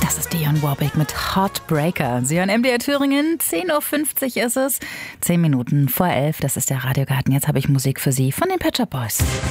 Das ist Dionne Warwick mit Heartbreaker. Sie hören MDR Thüringen, 10.50 Uhr ist es, 10 Minuten vor 11. Das ist der Radiogarten. Jetzt habe ich Musik für Sie von den Pet Shop Boys.